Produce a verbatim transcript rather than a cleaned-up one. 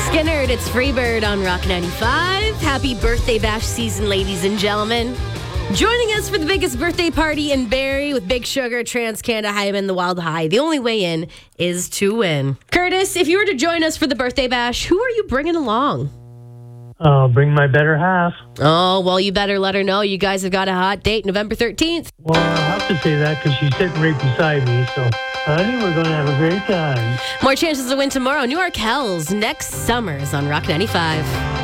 Skinnerd, it's Freebird on Rock ninety-five. Happy birthday bash season, ladies and gentlemen. Joining us for the biggest birthday party in Barrie with Big Sugar, Trans Canada Hyman, the Wild High. The only way in is to win. Curtis, if you were to join us for the birthday bash, who are you bringing along? I'll bring my better half. Oh, well, you better let her know you guys have got a hot date November thirteenth. Well, I'll have to say that because she's sitting right beside me. So, honey, we're going to have a great time. More chances to win tomorrow. Newark Hells next summer's on Rock ninety-five.